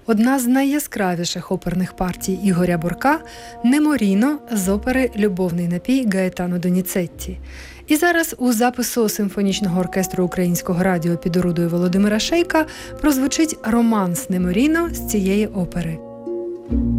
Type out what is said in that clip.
одна з найяскравіших оперних партій Ігоря Борка «Неморіно» з опери «Любовний напій» Гаетано Доніцетті. І зараз у запису симфонічного оркестру Українського радіо під орудою Володимира Шейка прозвучить романс «Неморіно» з цієї опери.